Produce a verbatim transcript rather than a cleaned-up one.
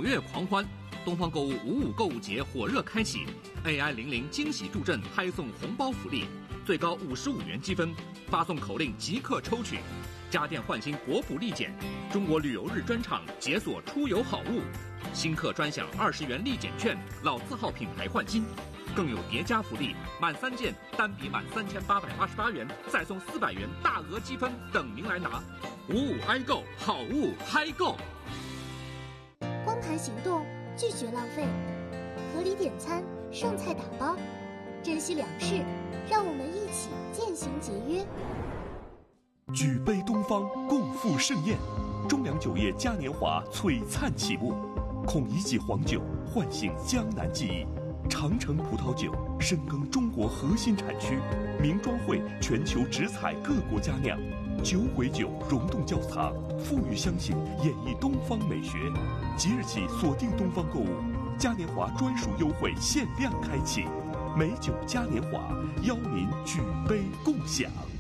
月狂欢，东方购物五五购物节火热开启 ，A I 零零惊喜助阵拍送红包福利，最高五十五元积分，发送口令即刻抽取。家电换新国补立减，中国旅游日专场解锁出游好物，新客专享二十元立减券，老字号品牌换新。更有叠加福利，满三件单笔满三千八百八十八元，再送四百元大额积分等您来拿。五五 i 购，好物嗨购。 光盘行动，拒绝浪费，合理点餐，剩菜打包，珍惜粮食，让我们一起渐行节约。 举杯东方，共赴盛宴。中粮酒业嘉年华璀璨启幕，孔乙己黄酒唤醒江南记忆，长城葡萄酒深耕中国核心产区，名庄会全球直采各国佳酿，酒鬼酒溶洞窖藏，馥郁香型演绎东方美学。即日起锁定东方购物，嘉年华专属优惠限量开启，美酒嘉年华邀您举杯共享。